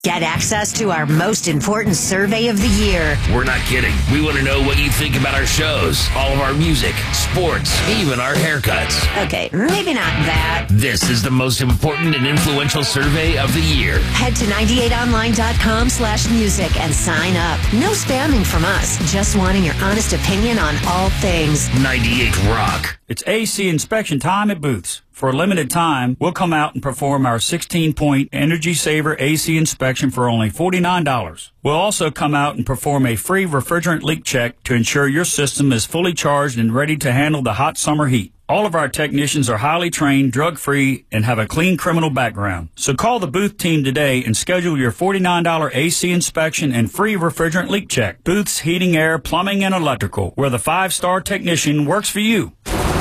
Get access to our most important survey of the year. We're not kidding. We want to know what you think about our shows, all of our music, sports, even our haircuts. Okay, maybe not that. This is the most important and influential survey of the year. Head to 98online.com/music and sign up. No spamming from us, just wanting your honest opinion on all things 98 Rock. It's AC inspection time at Booth's. For a limited time, we'll come out and perform our 16-point Energy Saver AC inspection for only $49. We'll also come out and perform a free refrigerant leak check to ensure your system is fully charged and ready to handle the hot summer heat. All of our technicians are highly trained, drug-free, and have a clean criminal background. So call the Booth team today and schedule your $49 AC inspection and free refrigerant leak check. Booth's Heating, Air, Plumbing, and Electrical, where the 5-star technician works for you.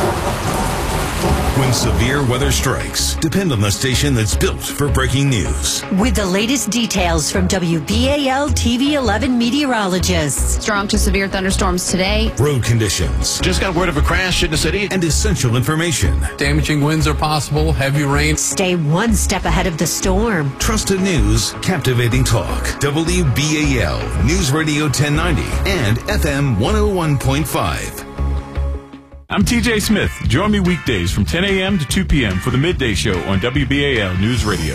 When severe weather strikes, depend on the station that's built for breaking news. With the latest details from WBAL TV 11 meteorologists. Strong to severe thunderstorms today. Road conditions. Just got word of a crash in the city. And essential information. Damaging winds are possible, heavy rain. Stay one step ahead of the storm. Trusted news, captivating talk. WBAL News Radio 1090 and FM 101.5. I'm TJ Smith. Join me weekdays from 10 a.m. to 2 p.m. for the Midday Show on WBAL News Radio.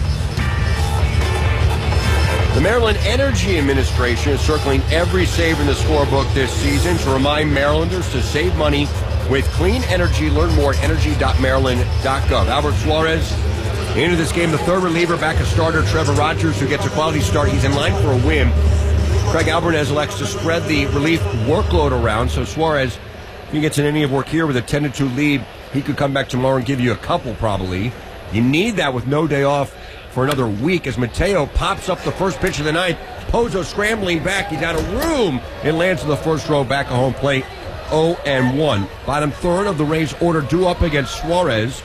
The Maryland Energy Administration is circling every save in the scorebook this season to remind Marylanders to save money with clean energy. Learn more at energy.maryland.gov. Albert Suarez into this game, the third reliever, back a starter, Trevor Rogers, who gets a quality start. He's in line for a win. Craig Alvarez elects to spread the relief workload around, so Suarez, if he gets an inning of work here with a 10-2 lead, he could come back tomorrow and give you a couple probably. You need that with no day off for another week as Mateo pops up the first pitch of the night. Pozo scrambling back. He's out of room. It lands in the first row back at home plate. 0-1. Bottom third of the Rays order due up against Suarez.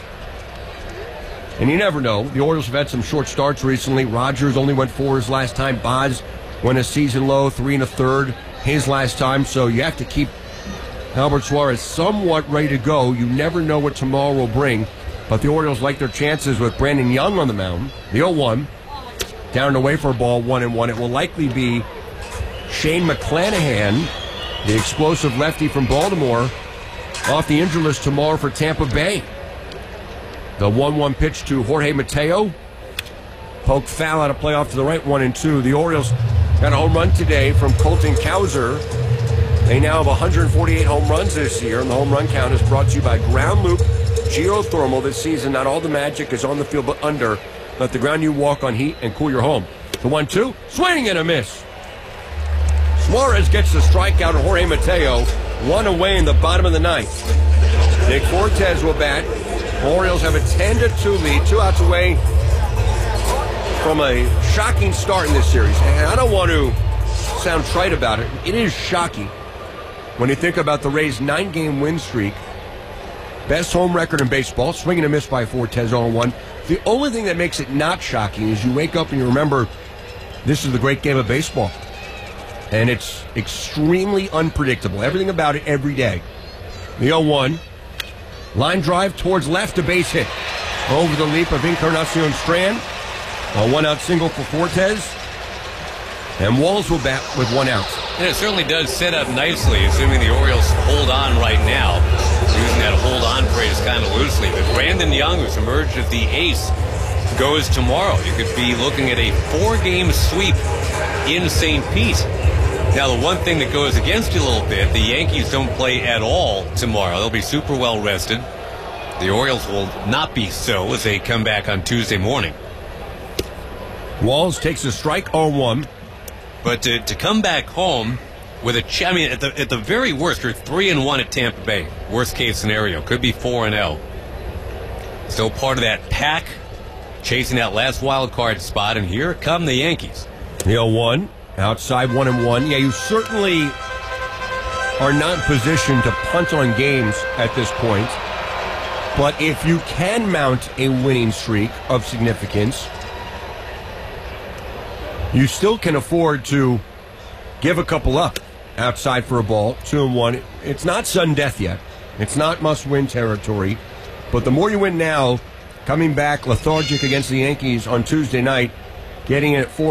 And you never know. The Orioles have had some short starts recently. Rogers only went 4 his last time. Boz went a season low, 3 1/3 his last time. So you have to keep Albert Suarez somewhat ready to go. You never know what tomorrow will bring. But the Orioles like their chances with Brandon Young on the mound. The 0-1. Down and away for a ball, 1-1. It will likely be Shane McClanahan, the explosive lefty from Baltimore, off the injury list tomorrow for Tampa Bay. The 1-1 pitch to Jorge Mateo. Poke foul out of play off to the right, 1-2. The Orioles got a home run today from Colton Cowser. They now have 148 home runs this year, and the home run count is brought to you by Ground Loop Geothermal. This season, not all the magic is on the field, but under. Let the ground you walk on heat and cool your home. The 1-2, swing and a miss. Suarez gets the strikeout of Jorge Mateo. 1 away in the bottom of the ninth. Nick Fortes will bat. Orioles have a 10-2 lead, 2 outs away from a shocking start in this series. And I don't want to sound trite about it. It is shocking. When you think about the Rays' 9-game win streak, best home record in baseball, swing and a miss by Fortes 0-1. The only thing that makes it not shocking is you wake up and you remember this is the great game of baseball. And it's extremely unpredictable. Everything about it every day. The 0-1. Line drive towards left, a base hit. Over the leap of Encarnacion Strand. A 1-out single for Fortes. And Walls will bat with 1 out. And it certainly does set up nicely, assuming the Orioles hold on right now. Using that hold on phrase kind of loosely. But Brandon Young, who's emerged as the ace, goes tomorrow. You could be looking at a 4-game sweep in St. Pete. Now, the one thing that goes against you a little bit, the Yankees don't play at all tomorrow. They'll be super well rested. The Orioles will not be so as they come back on Tuesday morning. Walls takes a strike, 0-1. But to come back home with at the very worst, you're 3-1 at Tampa Bay. Worst case scenario. Could be 4-0. Still part of that pack, chasing that last wild card spot, and here come the Yankees. The 0-1, outside 1-1. Yeah, you certainly are not positioned to punt on games at this point. But if you can mount a winning streak of significance, you still can afford to give a couple up outside for a ball, 2-1. It's not sudden death yet. It's not must-win territory. But the more you win now, coming back lethargic against the Yankees on Tuesday night, getting it at 4.